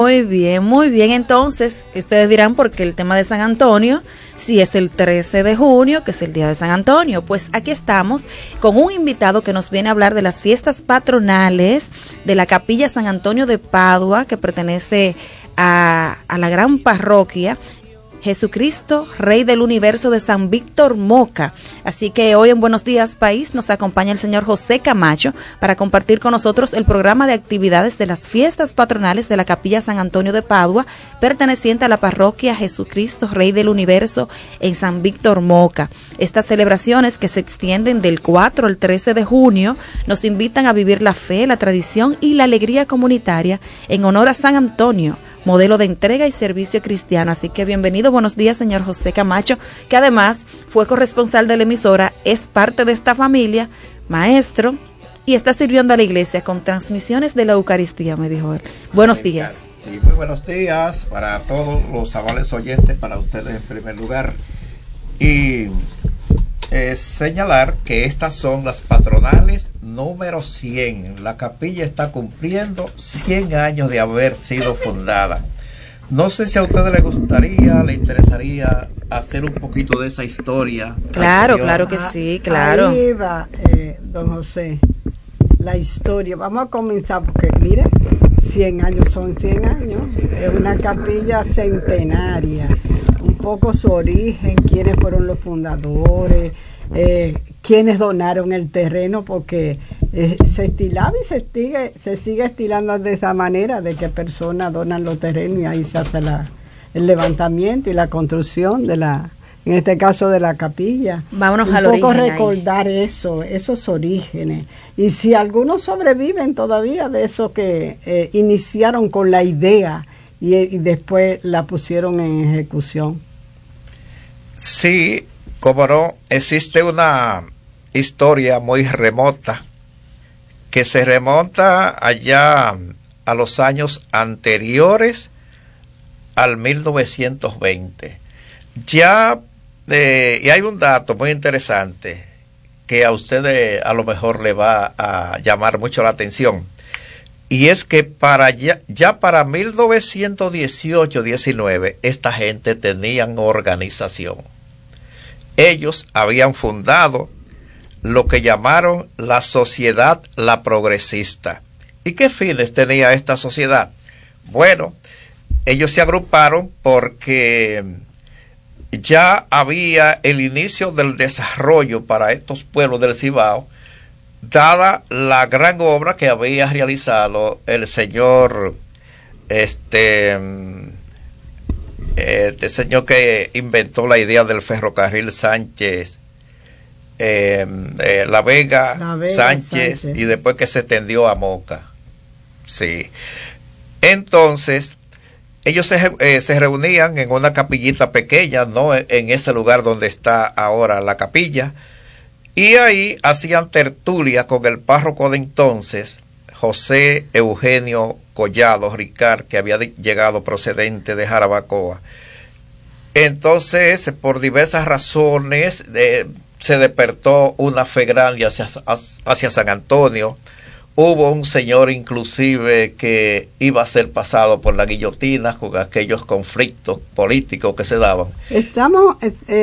Muy bien, muy bien. Entonces, ustedes dirán por qué el tema de San Antonio, si es el 13 de junio, que es el día de San Antonio. Pues aquí estamos con un invitado que nos viene a hablar de las fiestas patronales de la Capilla San Antonio de Padua, que pertenece a la gran parroquia Jesucristo, Rey del Universo de San Víctor Moca. Así que hoy en Buenos Días País nos acompaña el señor José Camacho para compartir con nosotros el programa de actividades de las fiestas patronales de la Capilla San Antonio de Padua, perteneciente a la parroquia Jesucristo, Rey del Universo en San Víctor Moca. Estas celebraciones, que se extienden del 4 al 13 de junio, nos invitan a vivir la fe, la tradición y la alegría comunitaria en honor a San Antonio, modelo de entrega y servicio cristiano. Así que bienvenido, buenos días, señor José Camacho, que además fue corresponsal de la emisora, es parte de esta familia, maestro, y está sirviendo a la iglesia con transmisiones de la Eucaristía, me dijo él. Buenos días. Sí, muy buenos días para todos los amables oyentes, para ustedes en primer lugar. Y señalar que estas son las patronales número 100. La capilla está cumpliendo 100 años de haber sido fundada. No sé si a ustedes les gustaría, les interesaría hacer un poquito de esa historia. Claro, claro que sí, claro. Ahí va, don José, la historia. Vamos a comenzar porque, mire, 100 años son 100 años. Es una capilla centenaria. Un poco su origen, quiénes fueron los fundadores, quienes donaron el terreno, porque se estilaba y se sigue estilando de esa manera, de que personas donan los terrenos y ahí se hace el levantamiento y la construcción de en este caso de la capilla. Vámonos al origen. Un poco recordar esos orígenes. Y si algunos sobreviven todavía de eso que iniciaron con la idea y después la pusieron en ejecución. Sí, como no, existe una historia muy remota que se remonta allá a los años anteriores al 1920. Ya, y hay un dato muy interesante que a ustedes a lo mejor le va a llamar mucho la atención. Y es que ya para 1918-19, esta gente tenían organización. Ellos habían fundado lo que llamaron la Sociedad La Progresista. ¿Y qué fines tenía esta sociedad? Bueno, ellos se agruparon porque ya había el inicio del desarrollo para estos pueblos del Cibao, dada la gran obra que había realizado el señor, este señor que inventó la idea del ferrocarril, Sánchez, La Vega Sánchez, y después que se extendió a Moca. Sí. Entonces, ellos se reunían en una capillita pequeña, no en ese lugar donde está ahora la capilla, y ahí hacían tertulia con el párroco de entonces, José Eugenio Collado Ricard, que había llegado procedente de Jarabacoa. Entonces, por diversas razones, se despertó una fe grande hacia San Antonio. Hubo un señor inclusive que iba a ser pasado por la guillotina con aquellos conflictos políticos que se daban. Estamos,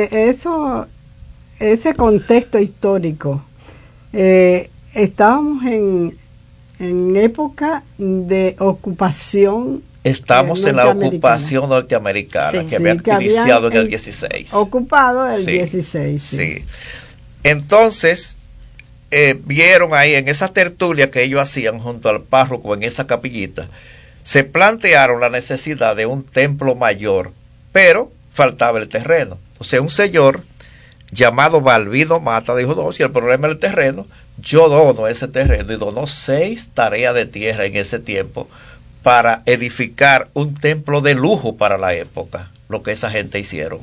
ese contexto histórico, estábamos en época de ocupación. Estamos en la ocupación norteamericana, que había iniciado en el 16. Ocupado el 16. Sí. Entonces, vieron ahí en esa tertulia que ellos hacían junto al párroco en esa capillita, se plantearon la necesidad de un templo mayor, pero faltaba el terreno. O sea, un señor llamado Balbino Mata dijo: no, si el problema es el terreno, yo dono ese terreno, y donó 6 tareas de tierra en ese tiempo para edificar un templo de lujo para la época, lo que esa gente hicieron.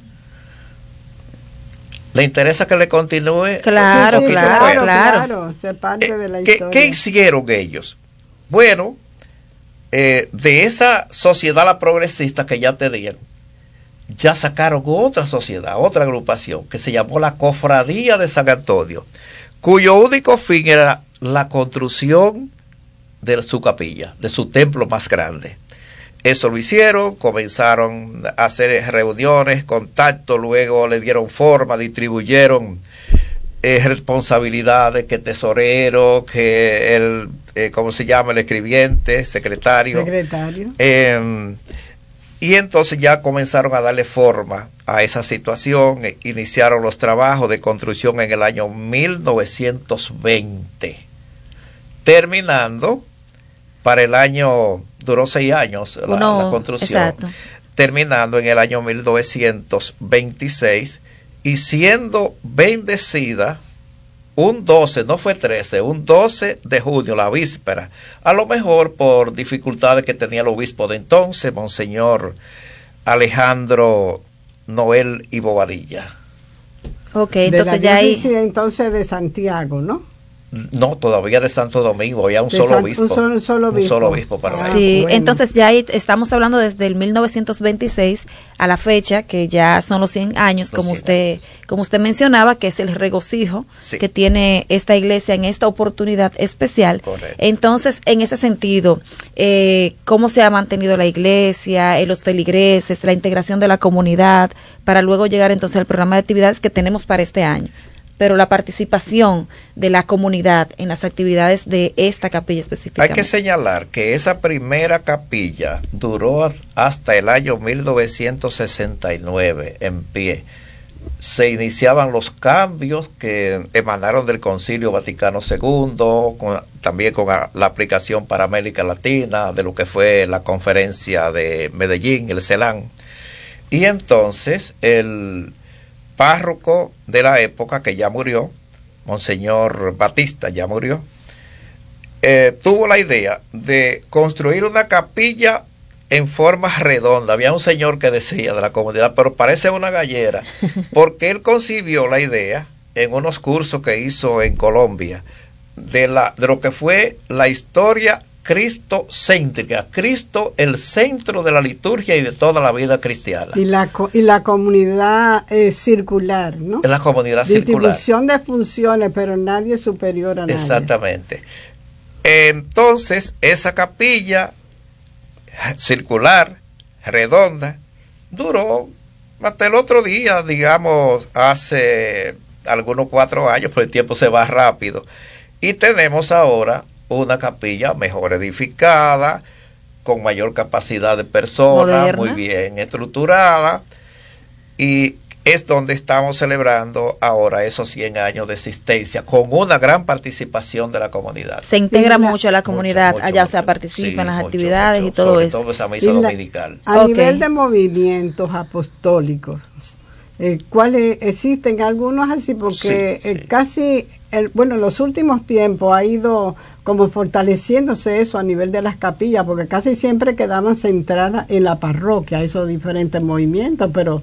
¿Le interesa que le continúe? Claro, sí, claro. Se parte de la historia. ¿Qué hicieron ellos? Bueno, de esa sociedad la progresista que ya tenían, ya sacaron otra sociedad, otra agrupación, que se llamó la Cofradía de San Antonio, cuyo único fin era la construcción de su capilla, de su templo más grande. Eso lo hicieron, comenzaron a hacer reuniones, contactos, luego le dieron forma, distribuyeron responsabilidades, que tesorero, que el, ¿cómo se llama? El escribiente, secretario. Y entonces ya comenzaron a darle forma a esa situación, iniciaron los trabajos de construcción en el año 1920, terminando para el año, duró 6 años la construcción, exacto, terminando en el año 1926 y siendo bendecida un 12, no fue 13, un 12 de junio, la víspera, a lo mejor por dificultades que tenía el obispo de entonces, Monseñor Alejandro Noel y Bobadilla. Ok, entonces ya ahí... entonces de Santiago, ¿no? No, todavía de Santo Domingo, había un solo obispo. Un solo obispo para sí, bueno. Entonces ya ahí estamos hablando desde el 1926 a la fecha, que ya son los 100 años, como usted mencionaba, que es el regocijo que tiene esta iglesia en esta oportunidad especial. Correcto. Entonces, en ese sentido, ¿cómo se ha mantenido la iglesia, los feligreses, la integración de la comunidad, para luego llegar entonces al programa de actividades que tenemos para este año? Pero la participación de la comunidad en las actividades de esta capilla específicamente. Hay que señalar que esa primera capilla duró hasta el año 1969 en pie. Se iniciaban los cambios que emanaron del Concilio Vaticano II, también con la aplicación para América Latina, de lo que fue la conferencia de Medellín, el CELAN. Y entonces el párroco de la época, que ya murió, Monseñor Batista, ya murió, tuvo la idea de construir una capilla en forma redonda. Había un señor que decía de la comunidad, pero parece una gallera, porque él concibió la idea en unos cursos que hizo en Colombia de lo que fue la historia cristocéntrica, Cristo el centro de la liturgia y de toda la vida cristiana. Y la comunidad circular, ¿no? La comunidad circular. Distribución de funciones, pero nadie superior a nadie. Exactamente. Entonces, esa capilla circular, redonda, duró hasta el otro día, digamos, hace algunos 4 años, pero el tiempo se va rápido. Y tenemos ahora una capilla mejor edificada, con mayor capacidad de personas, moderna, muy bien estructurada, y es donde estamos celebrando ahora esos 100 años de existencia, con una gran participación de la comunidad. Se integra mucho a la comunidad, allá se participa en las actividades y todo eso. Todo esa misa dominical. A nivel de movimientos apostólicos, ¿cuáles existen? Algunos así, porque casi, en los últimos tiempos ha ido como fortaleciéndose eso a nivel de las capillas, porque casi siempre quedaban centradas en la parroquia, esos diferentes movimientos, pero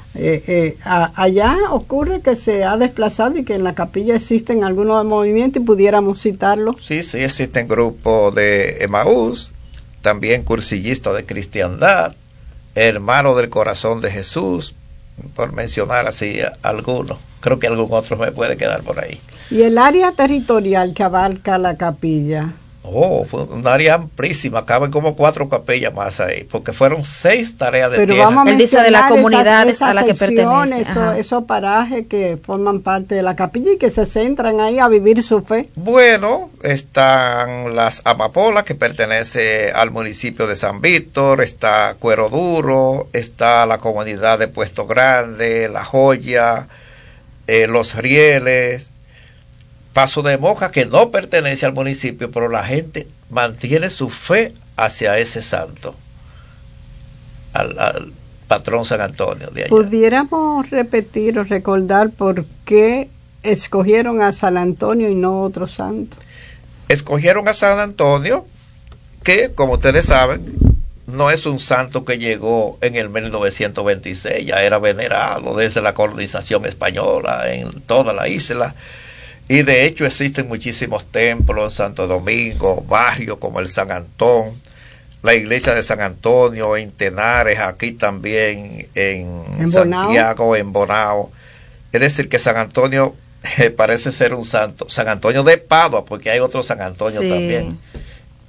allá ocurre que se ha desplazado y que en la capilla existen algunos movimientos y pudiéramos citarlos. Sí, existen grupos de Emaús, también cursillistas de cristiandad, hermanos del corazón de Jesús, por mencionar así algunos. Creo que algún otro me puede quedar por ahí. ¿Y el área territorial que abarca la capilla? Fue un área amplísima, caben como 4 capillas más ahí, porque fueron 6 tareas de tierra. Él dice de la comunidad a la que pertenece. Esos parajes que forman parte de la capilla y que se centran ahí a vivir su fe. Bueno, están las Amapolas, que pertenece al municipio de San Víctor, está Cuero Duro, está la comunidad de Puesto Grande, La Joya, Los Rieles, Paso de Moca, que no pertenece al municipio, pero la gente mantiene su fe hacia ese santo, al patrón San Antonio de allá. ¿Pudiéramos repetir o recordar por qué escogieron a San Antonio y no otro santo? Escogieron a San Antonio, que, como ustedes saben, no es un santo que llegó en el 1926, ya era venerado desde la colonización española en toda la isla. Y de hecho existen muchísimos templos en Santo Domingo, barrios como el San Antón, la iglesia de San Antonio en Tenares, aquí también en Santiago, en Bonao. Es decir, que San Antonio parece ser un santo, San Antonio de Padua, porque hay otro San Antonio también.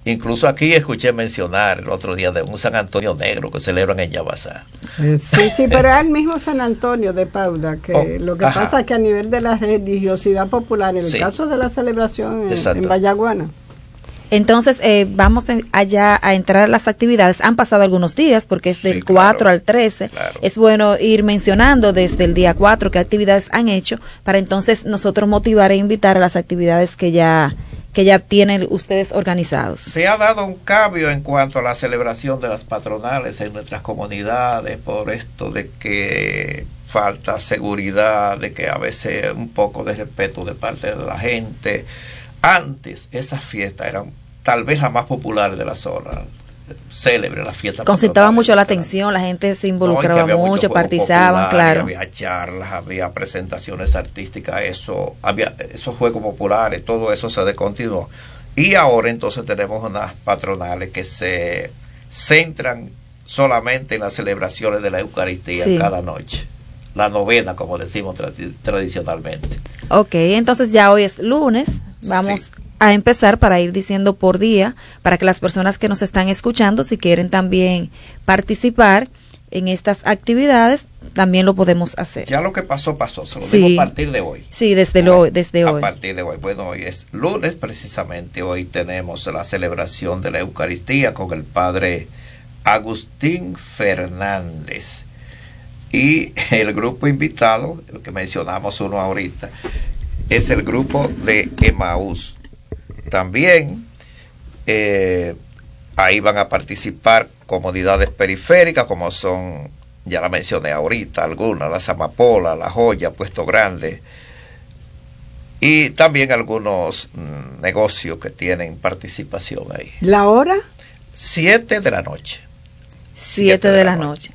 Incluso aquí escuché mencionar el otro día de un San Antonio Negro que celebran en Yabasá. Sí, pero es el mismo San Antonio de Pauda, que lo que pasa es que a nivel de la religiosidad popular, en el caso de la celebración en Vallaguana. Entonces, vamos allá a entrar a las actividades. Han pasado algunos días, porque es del 4 al 13. Claro. Es bueno ir mencionando desde el día 4 qué actividades han hecho, para entonces nosotros motivar e invitar a las actividades que ya tienen ustedes organizados. Se ha dado un cambio en cuanto a la celebración de las patronales en nuestras comunidades, por esto de que falta seguridad, de que a veces un poco de respeto de parte de la gente. Antes esas fiestas eran tal vez las más populares de la zona, célebre la fiesta. Concitaba mucho la atención, la gente se involucraba mucho, participaban, claro. Había charlas, había presentaciones artísticas, eso fue como popular, todo eso se descontinuó. Y ahora entonces tenemos unas patronales que se centran solamente en las celebraciones de la Eucaristía cada noche. La novena, como decimos tradicionalmente. Ok, entonces ya hoy es lunes, vamos a empezar para ir diciendo por día, para que las personas que nos están escuchando, si quieren también participar en estas actividades, también lo podemos hacer. Ya lo que pasó, se lo digo a partir de hoy. Sí, desde hoy. A partir de hoy. Bueno, hoy es lunes precisamente, hoy tenemos la celebración de la Eucaristía con el Padre Agustín Fernández. Y el grupo invitado, el que mencionamos uno ahorita, es el grupo de Emaús. También ahí van a participar comunidades periféricas, como son, ya la mencioné ahorita, algunas, Las Amapolas, La Joya, Puesto Grande, y también algunos negocios que tienen participación ahí. ¿La hora? 7 de la noche. 7 de la noche.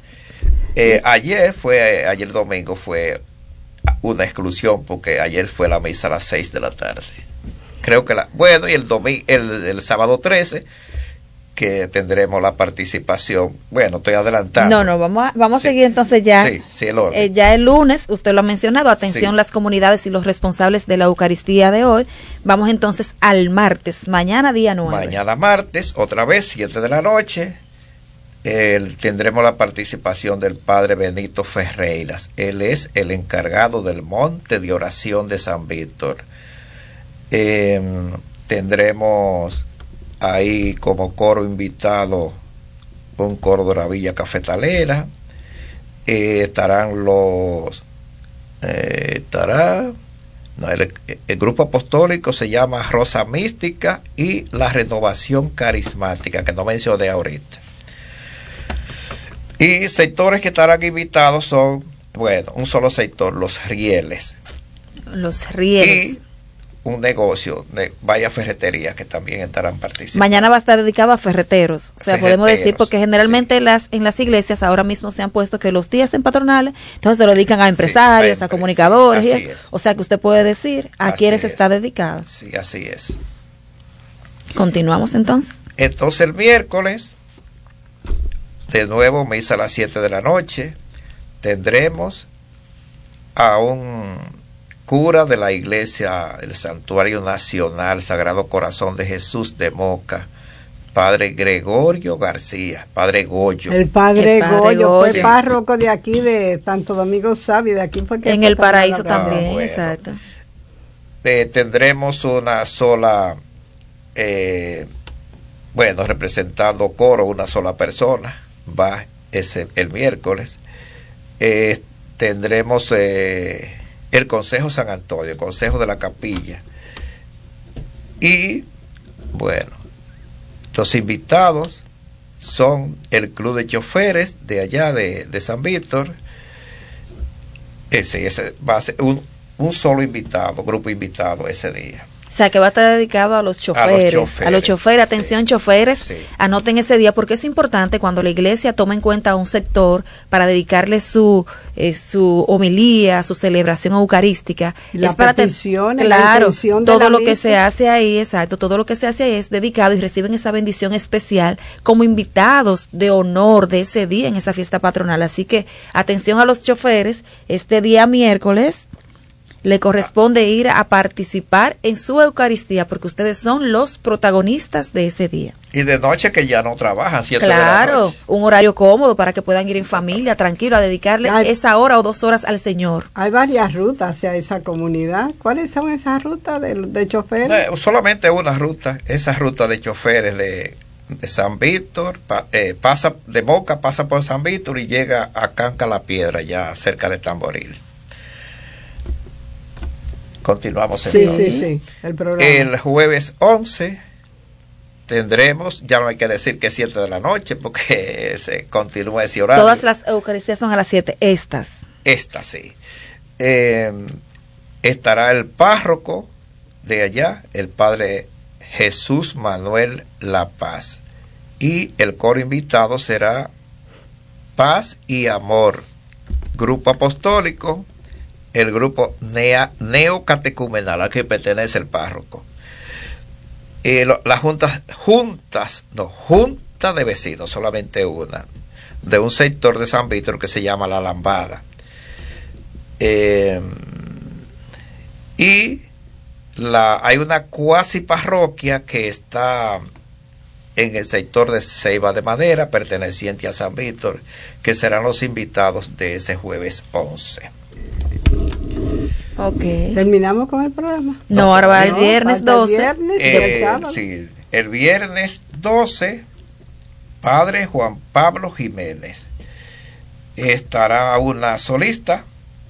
Ayer domingo fue una exclusión, porque ayer fue la misa a las 6 de la tarde. Creo que y el sábado 13 que tendremos la participación. Bueno, estoy adelantando. No, vamos a seguir entonces ya. Sí, el orden. Ya el lunes, usted lo ha mencionado, atención las comunidades y los responsables de la Eucaristía de hoy. Vamos entonces al martes, mañana día 9. Mañana martes, otra vez 7 de la noche. Tendremos la participación del Padre Benito Ferreiras. Él es el encargado del Monte de Oración de San Víctor. Tendremos ahí como coro invitado un coro de la Villa Cafetalera. Estarán el grupo apostólico se llama Rosa Mística y la Renovación Carismática, que no mencioné ahorita. Y sectores que estarán invitados son, un solo sector, los rieles. Los rieles. Y un negocio de varias ferreterías que también estarán participando. Mañana va a estar dedicado a ferreteros. O sea, podemos decir, porque generalmente en las iglesias ahora mismo se han puesto que los días en patronales, entonces se lo dedican a empresarios, a comunicadores. Y eso. O sea, que usted puede decir a quiénes está dedicado. Sí, así es. Continuamos entonces. Entonces el miércoles, de nuevo, misa a las 7 de la noche, tendremos a un cura de la iglesia, el Santuario Nacional Sagrado Corazón de Jesús de Moca, Padre Gregorio García, Padre Goyo. El Padre Goyo fue párroco de aquí, de Santo Domingo Sabi, de aquí fue que en el Paraíso también, exacto. Tendremos una sola, representando coro, una sola persona, va el miércoles. Tendremos el Consejo San Antonio, el Consejo de la Capilla. Y, los invitados son el Club de Choferes de allá de San Víctor. Ese va a ser un solo invitado, grupo invitado ese día. O sea, que va a estar dedicado a los choferes. Atención, choferes, anoten ese día, porque es importante cuando la iglesia toma en cuenta a un sector para dedicarle su homilía, su celebración eucarística. Es para peticiones, claro, todo lo que se hace ahí, todo lo que se hace ahí es dedicado y reciben esa bendición especial como invitados de honor de ese día en esa fiesta patronal. Así que atención a los choferes, este día miércoles le corresponde ir a participar en su Eucaristía, porque ustedes son los protagonistas de ese día. Y de noche que ya no trabajan, 7 de la Claro, noche. un horario cómodo para que puedan ir en familia, tranquilo, a dedicarle esa hora o 2 horas al Señor. Hay varias rutas hacia esa comunidad. ¿Cuáles son esas rutas de choferes? No, solamente una ruta, esa ruta de choferes de San Víctor, pasa de Moca, pasa por San Víctor y llega a Canca la Piedra, ya cerca de Tamboril. Continuamos entonces. Sí, el programa. El jueves 11 tendremos, ya no hay que decir que 7 de la noche porque se continúa ese horario. Todas las Eucaristías son a las 7, estas. Esta sí. Estará el párroco de allá, el padre Jesús Manuel La Paz. Y el coro invitado será Paz y Amor, grupo apostólico, el grupo neocatecumenal al que pertenece el párroco. Las junta de vecinos, solamente una, de un sector de San Víctor que se llama La Lambada. Y hay una cuasi parroquia que está en el sector de Ceiba de Madera, perteneciente a San Víctor, que serán los invitados de ese jueves 11. Okay. ¿Terminamos con el programa? No, ahora va el viernes 12. Sí, el viernes 12, Padre Juan Pablo Jiménez. Estará una solista,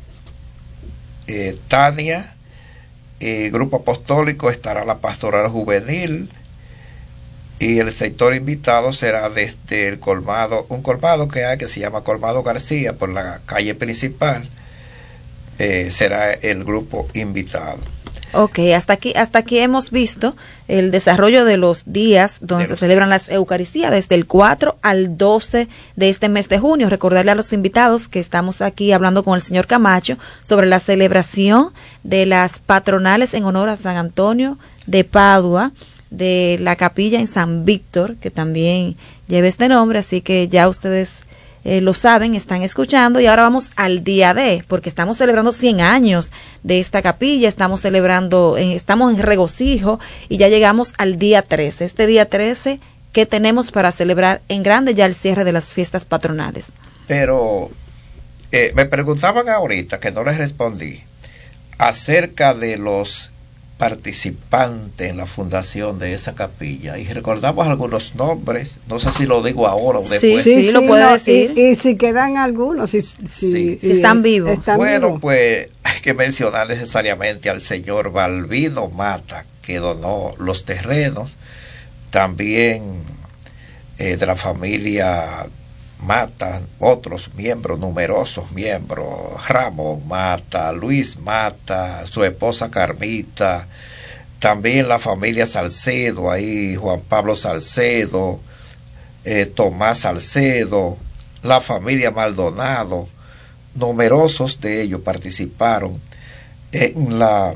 Tania, grupo apostólico, estará la pastoral juvenil, y el sector invitado será desde el colmado, un colmado que hay que se llama Colmado García, por la calle principal. Será el grupo invitado. Ok, hasta aquí hemos visto el desarrollo de los días donde se celebran las Eucaristías, desde el 4 al 12 de este mes de junio. Recordarle a los invitados que estamos aquí hablando con el señor Camacho sobre la celebración de las patronales en honor a San Antonio de Padua, de la capilla en San Víctor, que también lleva este nombre, así que ya ustedes lo saben, están escuchando. Y ahora vamos al día D, porque estamos celebrando 100 años de esta capilla, estamos celebrando, estamos en regocijo y ya llegamos al día 13. Este día 13, ¿qué tenemos para celebrar en grande ya el cierre de las fiestas patronales? Pero me preguntaban ahorita, que no les respondí, acerca de los participantes en la fundación de esa capilla, y recordamos algunos nombres, no sé si lo digo ahora o después. Sí, lo puede decir. Y si quedan algunos, si están vivos. Pues hay que mencionar necesariamente al señor Balbino Mata, que donó los terrenos, también de la familia Mata, otros miembros, numerosos miembros, Ramón Mata, Luis Mata, su esposa Carmita, también la familia Salcedo, ahí Juan Pablo Salcedo, Tomás Salcedo, la familia Maldonado, numerosos de ellos participaron en la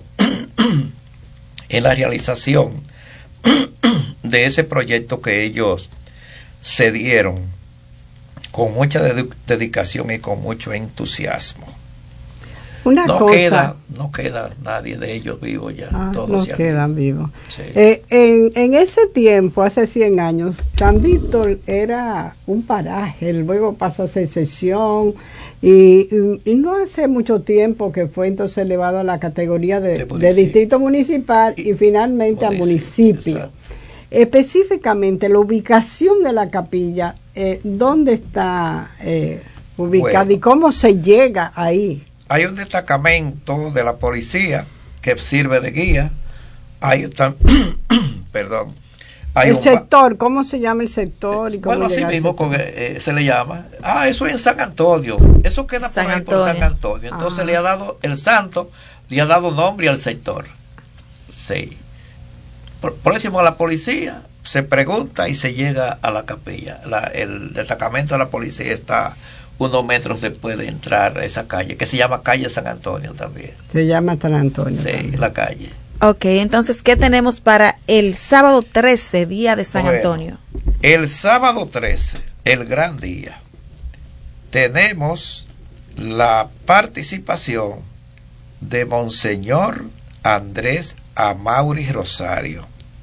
realización de ese proyecto que ellos se dieron con mucha dedicación y con mucho entusiasmo. No queda nadie de ellos vivo ya. Todos no quedan vivos. Sí. En ese tiempo, hace 100 años, San Víctor era un paraje, luego pasó a secesión y no hace mucho tiempo que fue entonces elevado a la categoría de distrito municipal y finalmente a municipio. Exacto. Específicamente la ubicación de la capilla, ¿dónde está ubicada y cómo se llega ahí? Hay un destacamento de la policía que sirve de guía. Hay perdón. Hay el sector, ¿cómo se llama el sector? Y cómo así mismo se le llama. Eso es en San Antonio. Eso queda por ahí por San Antonio. Entonces le ha dado, el santo le ha dado nombre al sector. Sí. Próximo a la policía, se pregunta y se llega a la capilla. El destacamento de la policía está unos metros después de entrar a esa calle, que se llama calle San Antonio también. Se llama San Antonio. Sí, también. La calle. Ok, entonces, ¿qué tenemos para el sábado 13, día de San Antonio? El sábado 13, el gran día, tenemos la participación de Monseñor Andrés Amaury Rosario,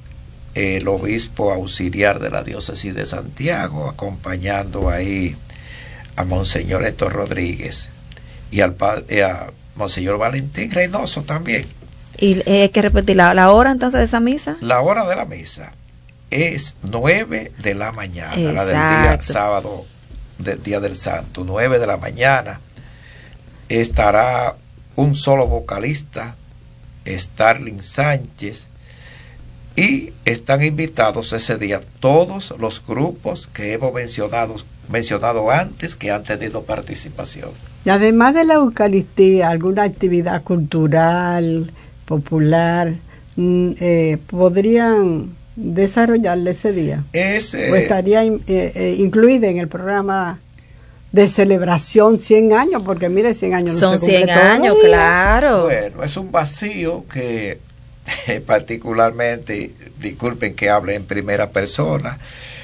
el obispo auxiliar de la diócesis de Santiago, acompañando ahí a Monseñor Héctor Rodríguez y a Monseñor Valentín Reynoso también. ¿Y hay que repetir la hora entonces de esa misa? La hora de la misa es 9 de la mañana, exacto, la del día sábado, del Día del Santo, 9 de la mañana. Estará un solo vocalista, Starling Sánchez, y están invitados ese día todos los grupos que hemos mencionado antes, que han tenido participación. Y además de la Eucaristía, alguna actividad cultural, popular, podrían desarrollarle ese día, o estaría incluida en el programa de celebración 100 años, porque mire, 100 años no son se 100 años, claro. Bueno, es un vacío que particularmente, disculpen que hable en primera persona,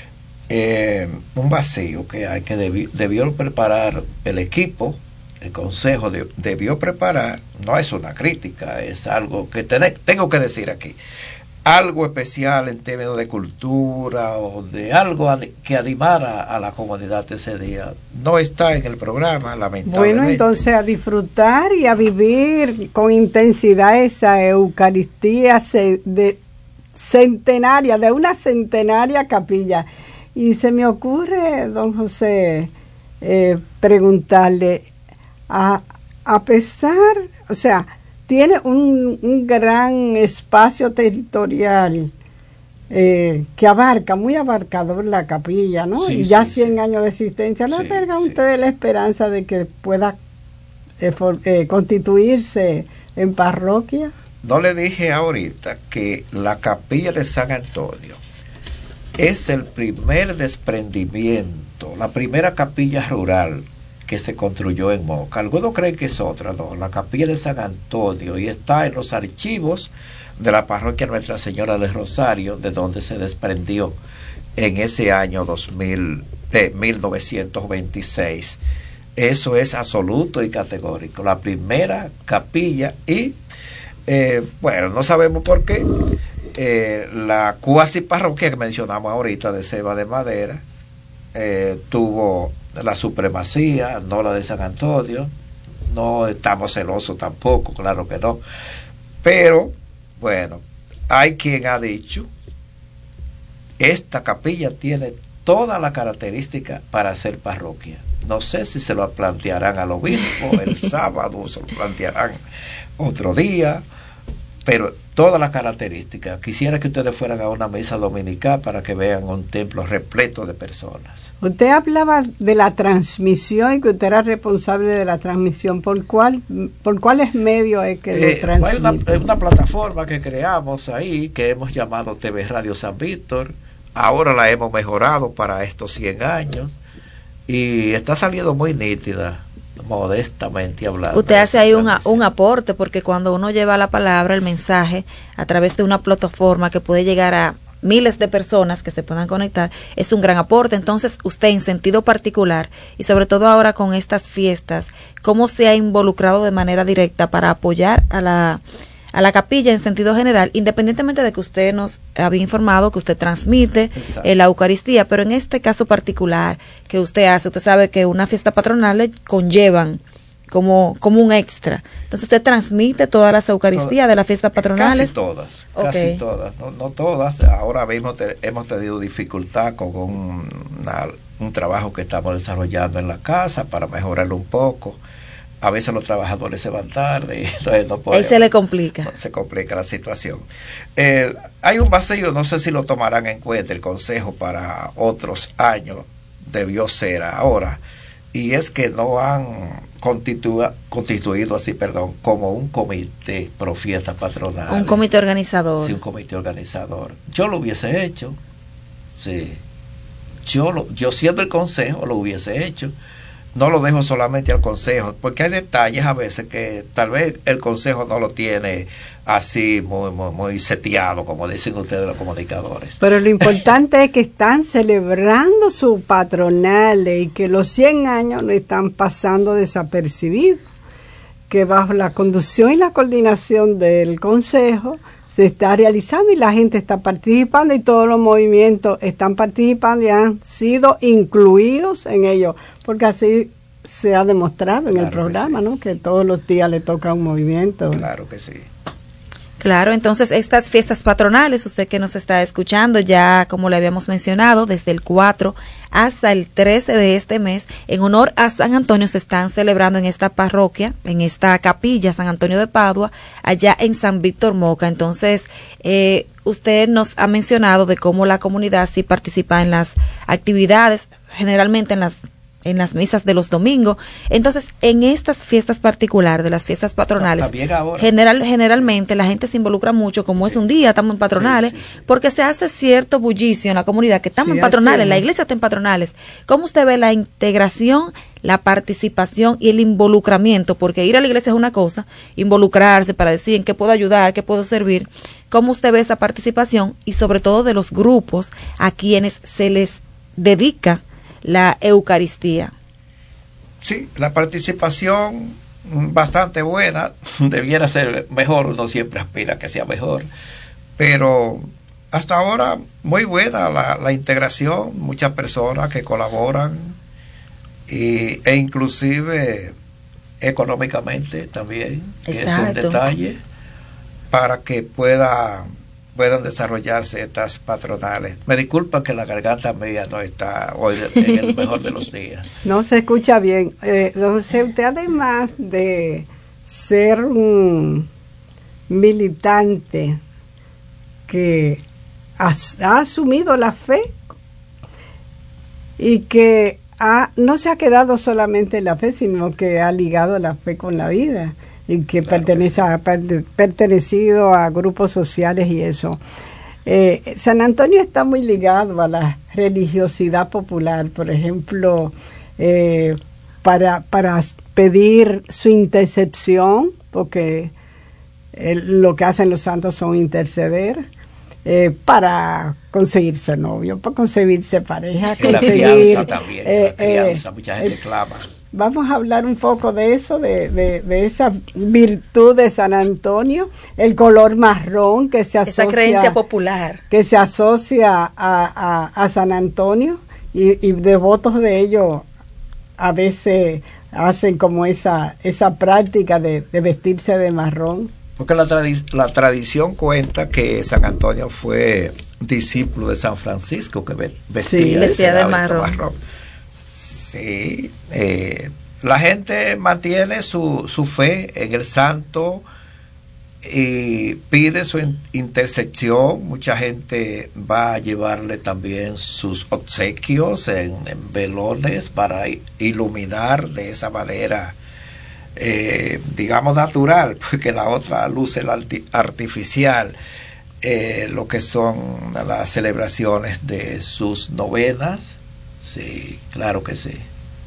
un vacío que hay que debió preparar el equipo, el consejo debió preparar. No es una crítica, es algo que tengo que decir aquí, algo especial en términos de cultura o de algo que animara a la comunidad ese día. No está en el programa, lamentablemente. Bueno, entonces a disfrutar y a vivir con intensidad esa Eucaristía centenaria, de una centenaria capilla. Y se me ocurre, don José, preguntarle, a pesar, o sea, tiene un gran espacio territorial que abarca, muy abarcador la capilla, ¿no? Sí, y ya sí, 100 años de existencia. ¿No albergan ustedes la esperanza de que pueda constituirse en parroquia? No le dije ahorita que la capilla de San Antonio es el primer desprendimiento, la primera capilla rural que se construyó en Moca. Algunos creen que es otra, no, la capilla de San Antonio, y está en los archivos de la parroquia Nuestra Señora del Rosario, de donde se desprendió en ese año 1926. Eso es absoluto y categórico, la primera capilla. Y bueno, no sabemos por qué la cuasi parroquia que mencionamos ahorita de Ceiba de Madera tuvo la supremacía, no la de San Antonio. No estamos celosos tampoco, claro que no, pero bueno, hay quien ha dicho, esta capilla tiene toda la característica para ser parroquia. No sé si se lo plantearán al obispo el sábado, se lo plantearán otro día, pero todas las características. Quisiera que ustedes fueran a una misa dominical para que vean un templo repleto de personas. Usted hablaba de la transmisión y que usted era responsable de la transmisión. ¿Por cuáles medios es que lo transmite? Hay una plataforma que creamos ahí, que hemos llamado TV Radio San Víctor. Ahora la hemos mejorado para estos 100 años y está saliendo muy nítida, modestamente hablando. Usted hace ahí un aporte, porque cuando uno lleva la palabra, el mensaje, a través de una plataforma que puede llegar a miles de personas que se puedan conectar, es un gran aporte. Entonces, usted en sentido particular, y sobre todo ahora con estas fiestas, ¿cómo se ha involucrado de manera directa para apoyar a la capilla en sentido general, independientemente de que usted nos había informado que usted transmite la Eucaristía, pero en este caso particular que usted hace, usted sabe que una fiesta patronal le conllevan como un extra, entonces usted transmite todas las Eucaristías de las fiestas patronales? Casi todas, no todas. Ahora mismo hemos tenido dificultad con un trabajo que estamos desarrollando en la casa para mejorarlo un poco. A veces los trabajadores se van tarde y entonces no podemos. Ahí se le complica. Se complica la situación. Hay un vacío, no sé si lo tomarán en cuenta el Consejo para otros años, debió ser ahora, y es que no han constituido así, como un comité pro fiesta patronal. Un comité organizador. Sí, un comité organizador. Yo lo hubiese hecho, sí. Yo siendo el Consejo lo hubiese hecho. No lo dejo solamente al Consejo, porque hay detalles a veces que tal vez el Consejo no lo tiene así muy seteado, como dicen ustedes los comunicadores. Pero lo importante es que están celebrando su patronal y que los 100 años no están pasando desapercibidos, que bajo la conducción y la coordinación del Consejo se está realizando y la gente está participando y todos los movimientos están participando y han sido incluidos en ello, porque así se ha demostrado en el programa, ¿no? Que todos los días le toca un movimiento. Claro que sí. Claro, entonces estas fiestas patronales, usted que nos está escuchando, ya como le habíamos mencionado, desde el 4 hasta el 13 de este mes, en honor a San Antonio, se están celebrando en esta parroquia, en esta capilla San Antonio de Padua, allá en San Víctor Moca. Entonces, usted nos ha mencionado de cómo la comunidad sí participa en las actividades, generalmente en las misas de los domingos. Entonces, en estas fiestas particulares, de las fiestas patronales, generalmente la gente se involucra mucho, como es un día, estamos en patronales, porque se hace cierto bullicio en la comunidad, que estamos en patronales, la iglesia está en patronales. ¿Cómo usted ve la integración, la participación y el involucramiento? Porque ir a la iglesia es una cosa, involucrarse para decir en qué puedo ayudar, qué puedo servir. ¿Cómo usted ve esa participación y sobre todo de los grupos a quienes se les dedica la Eucaristía? Sí, la participación bastante buena, debiera ser mejor, uno siempre aspira a que sea mejor, pero hasta ahora muy buena la integración, muchas personas que colaboran e inclusive económicamente también, que es un detalle para que puedan desarrollarse estas patronales. Me disculpan que la garganta mía no está hoy en el mejor de los días. No se escucha bien. Entonces, usted además de ser un militante que ha asumido la fe y que no se ha quedado solamente en la fe, sino que ha ligado la fe con la vida, y que ha pertenecido a grupos sociales y eso. San Antonio está muy ligado a la religiosidad popular, por ejemplo, para pedir su intercesión, porque lo que hacen los santos son interceder, para conseguirse novio, para conseguirse pareja, conseguir la crianza también, la crianza, mucha gente clama. Vamos a hablar un poco de eso, de esa virtud de San Antonio, el color marrón que se asocia, esa creencia popular que se asocia a San Antonio, y devotos de ello a veces hacen como esa práctica de vestirse de marrón. Porque la tradición cuenta que San Antonio fue discípulo de San Francisco, que vestía de marrón. Sí, la gente mantiene su fe en el santo y pide su intercesión. Mucha gente va a llevarle también sus obsequios en velones para iluminar de esa manera, digamos, natural, porque la otra luce artificial, lo que son las celebraciones de sus novenas. Sí, claro que sí.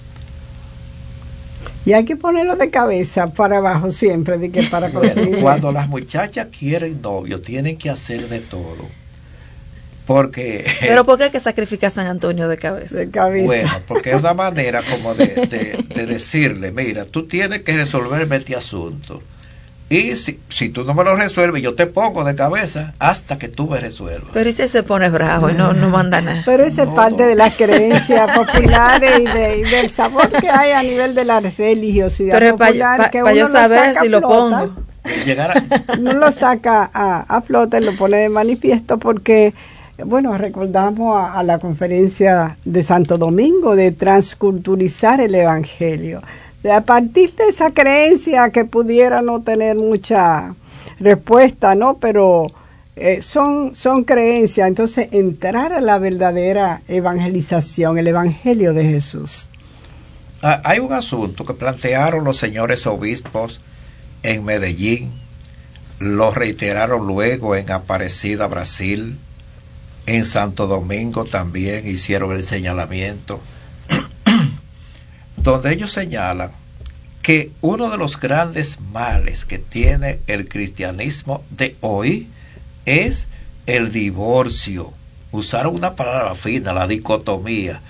Y hay que ponerlo de cabeza para abajo siempre, de que para conseguir. Cuando las muchachas quieren novio, tienen que hacer de todo. Porque... ¿Pero por qué hay que sacrificar a San Antonio de cabeza? De cabeza. Bueno, porque es una manera como de decirle, mira, tú tienes que resolverme este asunto. Y si tú no me lo resuelves, yo te pongo de cabeza hasta que tú me resuelvas. Pero ¿y si se pone bravo y no manda nada? Pero esa es parte de las creencias populares y del sabor que hay a nivel de la religiosidad. Pero popular, para yo saber si lo pongo. No lo saca a flote, lo pone de manifiesto porque, bueno, recordamos a la conferencia de Santo Domingo de transculturizar el Evangelio. A partir de esa creencia que pudiera no tener mucha respuesta, ¿no? Pero son creencias. Entonces, entrar a la verdadera evangelización, el Evangelio de Jesús. Hay un asunto que plantearon los señores obispos en Medellín, lo reiteraron luego en Aparecida, Brasil, en Santo Domingo también hicieron el señalamiento, donde ellos señalan que uno de los grandes males que tiene el cristianismo de hoy es el divorcio. Usaron una palabra fina, la dicotomía.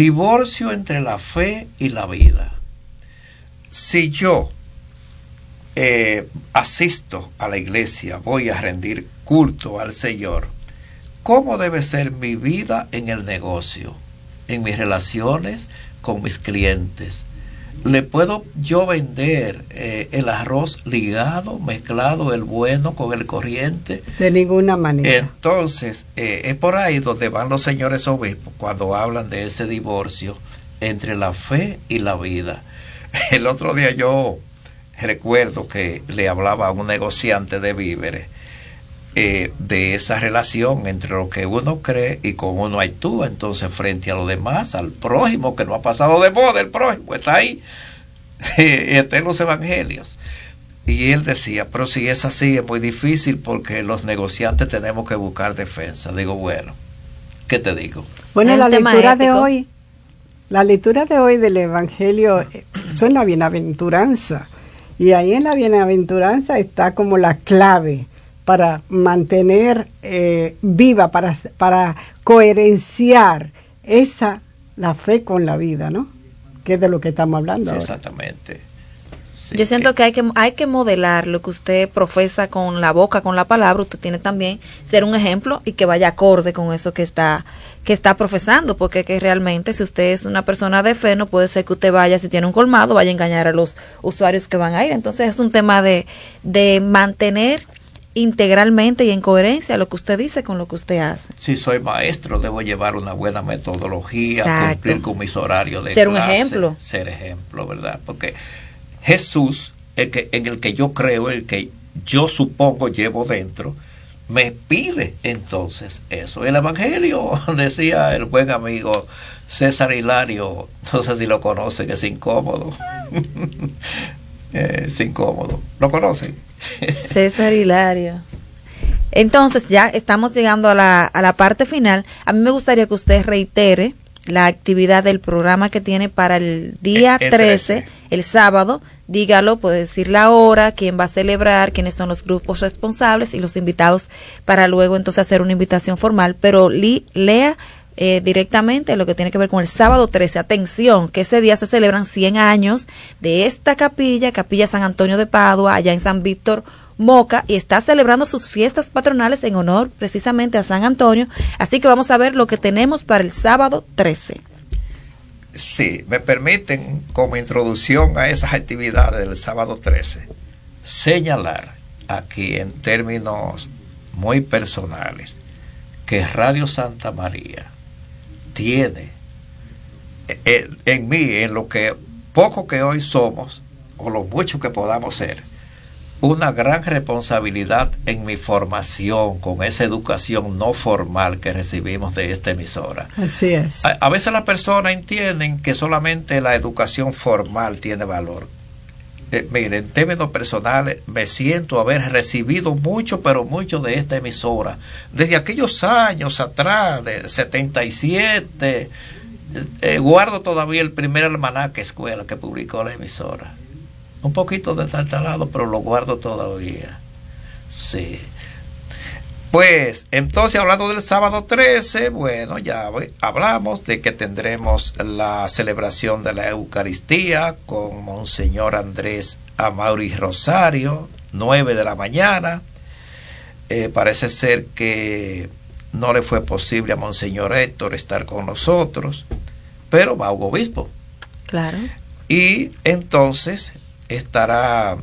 Divorcio entre la fe y la vida. Si yo asisto a la iglesia, voy a rendir culto al Señor, ¿cómo debe ser mi vida en el negocio, en mis relaciones con mis clientes? ¿Le puedo yo vender el arroz ligado, mezclado, el bueno con el corriente? De ninguna manera. Entonces, es por ahí donde van los señores obispos cuando hablan de ese divorcio entre la fe y la vida. El otro día yo recuerdo que le hablaba a un negociante de víveres de esa relación entre lo que uno cree y cómo uno actúa entonces frente a lo demás, al prójimo que no ha pasado de moda, el prójimo está ahí, está en los evangelios. Y él decía, pero si es así es muy difícil porque los negociantes tenemos que buscar defensa. Digo, bueno, ¿qué te digo? Bueno, la lectura de hoy del evangelio son la bienaventuranza, y ahí en la bienaventuranza está como la clave para mantener viva, para coherenciar la fe con la vida, ¿no? Que es de lo que estamos hablando ahora. Exactamente. Sí, yo siento que hay que modelar lo que usted profesa con la boca, con la palabra. Usted tiene también ser un ejemplo y que vaya acorde con eso que está profesando, porque que realmente si usted es una persona de fe, no puede ser que usted vaya, si tiene un colmado, vaya a engañar a los usuarios que van a ir. Entonces es un tema de mantener integralmente y en coherencia lo que usted dice con lo que usted hace. Si soy maestro, debo llevar una buena metodología, exacto, cumplir con mis horarios de ser clase, un ejemplo, ser ejemplo, ¿verdad? Porque Jesús, en el que yo creo, el que yo supongo llevo dentro, me pide entonces eso. El evangelio, decía el buen amigo César Hilario, no sé si lo conocen, es incómodo. Es incómodo. ¿Lo conocen? César Hilario. Entonces ya estamos llegando a la parte final. A mí me gustaría que usted reitere la actividad del programa que tiene para el día 13, el sábado. Dígalo, puede decir la hora, quién va a celebrar, quiénes son los grupos responsables y los invitados, para luego entonces hacer una invitación formal, pero lea directamente lo que tiene que ver con el sábado 13. Atención, que ese día se celebran 100 años de esta capilla San Antonio de Padua, allá en San Víctor Moca, y está celebrando sus fiestas patronales en honor precisamente a San Antonio. Así que vamos a ver lo que tenemos para el sábado 13. Sí, me permiten, como introducción a esas actividades del sábado 13, señalar aquí en términos muy personales que Radio Santa María tiene en mí, en lo que poco que hoy somos o lo mucho que podamos ser, una gran responsabilidad en mi formación con esa educación no formal que recibimos de esta emisora. Así es. A veces las personas entienden que solamente la educación formal tiene valor. Mire, en términos personales me siento haber recibido mucho, pero mucho de esta emisora desde aquellos años atrás, de 77. Guardo todavía el primer almanaque escuela que publicó la emisora, un poquito destartalado, pero lo guardo todavía. Sí. Pues entonces, hablando del sábado 13, bueno, ya hablamos de que tendremos la celebración de la Eucaristía con Monseñor Andrés Amaury Rosario, 9 de la mañana. Parece ser que no le fue posible a Monseñor Héctor estar con nosotros, pero va un obispo. Claro. Y entonces estará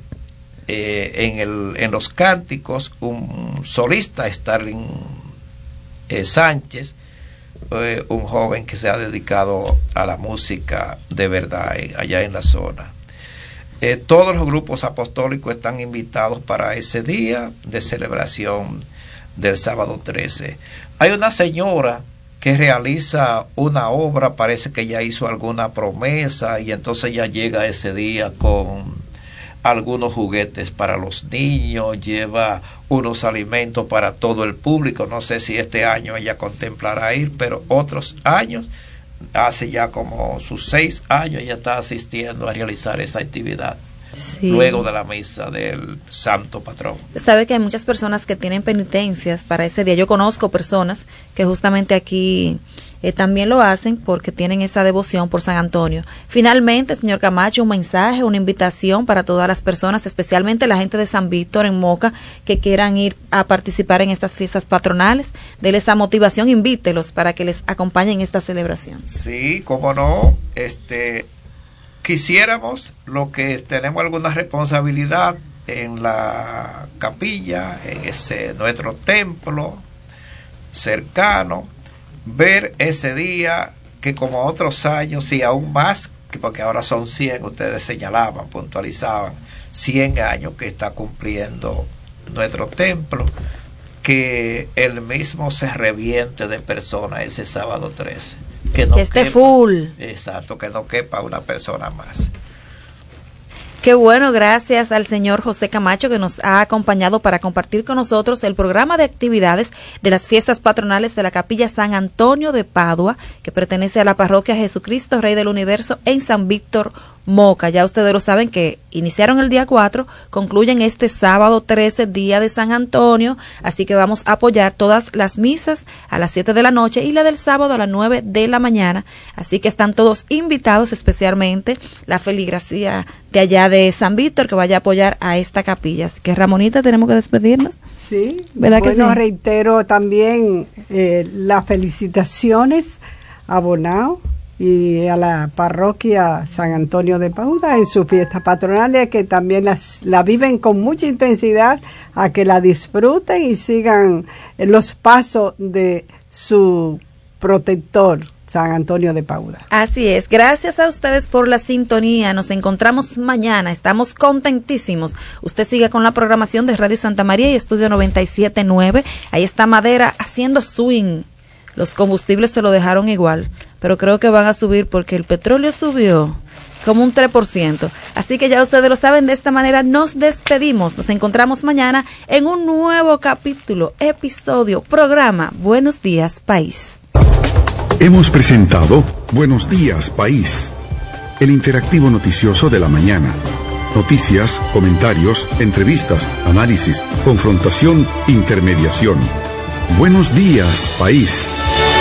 en los cánticos un solista, Starling Sánchez, un joven que se ha dedicado a la música de verdad allá en la zona. Todos los grupos apostólicos están invitados para ese día de celebración del sábado 13. Hay una señora que realiza una obra, parece que ya hizo alguna promesa y entonces ya llega ese día con algunos juguetes para los niños, lleva unos alimentos para todo el público. No sé si este año ella contemplará ir, pero otros años, hace ya como sus 6 años, ella está asistiendo a realizar esa actividad. Sí. Luego de la misa del santo patrón. Sabe que hay muchas personas que tienen penitencias para ese día. Yo conozco personas que justamente aquí también lo hacen porque tienen esa devoción por San Antonio. Finalmente, señor Camacho, un mensaje, una invitación para todas las personas, especialmente la gente de San Víctor en Moca, que quieran ir a participar en estas fiestas patronales. Dele esa motivación, invítelos para que les acompañen en esta celebración. Sí, cómo no, quisiéramos, lo que tenemos alguna responsabilidad en la capilla, en ese nuestro templo cercano, ver ese día que como otros años y aún más, porque ahora son 100, ustedes señalaban, puntualizaban, 100 años que está cumpliendo nuestro templo, que el mismo se reviente de personas ese sábado 13. Que esté full. Exacto, que no quepa una persona más. Qué bueno, gracias al señor José Camacho que nos ha acompañado para compartir con nosotros el programa de actividades de las fiestas patronales de la Capilla San Antonio de Padua, que pertenece a la parroquia Jesucristo Rey del Universo en San Víctor, Moca. Ya ustedes lo saben que iniciaron el día 4, concluyen este sábado 13, día de San Antonio, así que vamos a apoyar todas las misas a las 7 de la noche y la del sábado a las 9 de la mañana, así que están todos invitados, especialmente la feligresía de allá de San Víctor que vaya a apoyar a esta capilla. Así que Ramonita, tenemos que despedirnos. Sí, ¿verdad que sí? Reitero también las felicitaciones a Bonao y a la parroquia San Antonio de Padua en sus fiestas patronales, que también la viven con mucha intensidad, a que la disfruten y sigan los pasos de su protector, San Antonio de Padua. Así es, gracias a ustedes por la sintonía, nos encontramos mañana, estamos contentísimos. Usted sigue con la programación de Radio Santa María y Estudio 97.9, ahí está Madera haciendo swing. Los combustibles se lo dejaron igual, pero creo que van a subir porque el petróleo subió como un 3%. Así que ya ustedes lo saben, de esta manera nos despedimos. Nos encontramos mañana en un nuevo capítulo, episodio, programa Buenos Días País. Hemos presentado Buenos Días País, el interactivo noticioso de la mañana. Noticias, comentarios, entrevistas, análisis, confrontación, intermediación. Buenos Días País.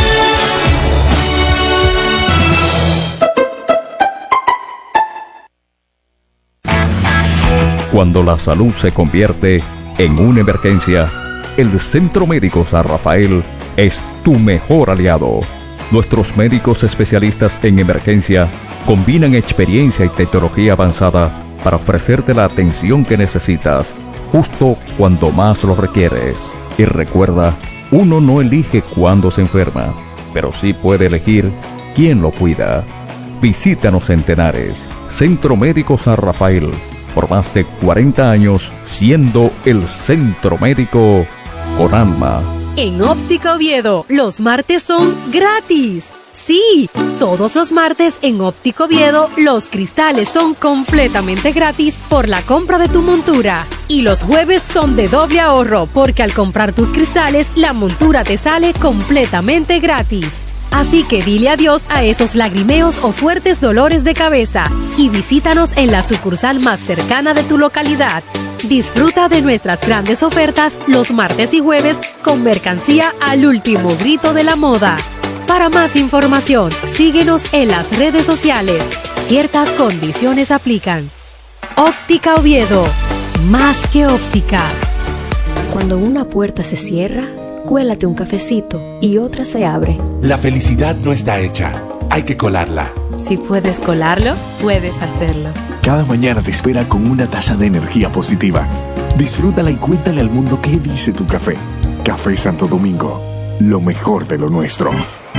Cuando la salud se convierte en una emergencia, el Centro Médico San Rafael es tu mejor aliado. Nuestros médicos especialistas en emergencia combinan experiencia y tecnología avanzada para ofrecerte la atención que necesitas, justo cuando más lo requieres. Y recuerda, uno no elige cuándo se enferma, pero sí puede elegir quién lo cuida. Visítanos en Tenares, Centro Médico San Rafael, por más de 40 años siendo el centro médico con alma. En Óptica Oviedo, los martes son gratis. Sí, todos los martes en Óptica Oviedo, los cristales son completamente gratis por la compra de tu montura. Y los jueves son de doble ahorro, porque al comprar tus cristales, la montura te sale completamente gratis. Así que dile adiós a esos lagrimeos o fuertes dolores de cabeza y visítanos en la sucursal más cercana de tu localidad. Disfruta de nuestras grandes ofertas los martes y jueves con mercancía al último grito de la moda. Para más información, síguenos en las redes sociales. Ciertas condiciones aplican. Óptica Oviedo, más que óptica. Cuando una puerta se cierra, cuélate un cafecito y otra se abre. La felicidad no está hecha, hay que colarla. Si puedes colarlo, puedes hacerlo. Cada mañana te espera con una taza de energía positiva. Disfrútala y cuéntale al mundo qué dice tu café. Café Santo Domingo, lo mejor de lo nuestro.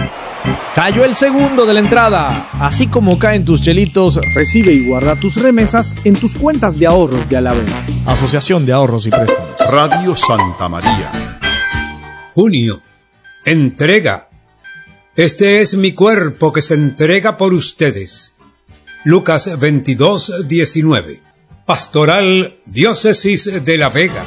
Cayó el segundo de la entrada. Así como caen tus chelitos, recibe y guarda tus remesas en tus cuentas de ahorros de Alavés. Asociación de Ahorros y Préstamos. Radio Santa María. Junio. Entrega. Este es mi cuerpo que se entrega por ustedes. Lucas 22:19. Pastoral Diócesis de La Vega.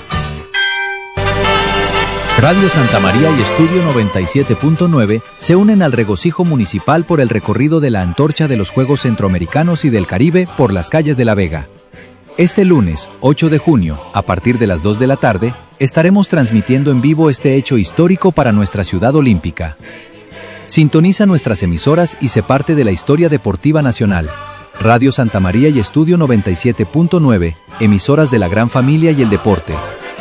Radio Santa María y Estudio 97.9 se unen al regocijo municipal por el recorrido de la antorcha de los Juegos Centroamericanos y del Caribe por las calles de La Vega. Este lunes, 8 de junio, a partir de las 2 de la tarde, estaremos transmitiendo en vivo este hecho histórico para nuestra ciudad olímpica. Sintoniza nuestras emisoras y sé parte de la historia deportiva nacional. Radio Santa María y Estudio 97.9, emisoras de la gran familia y el deporte.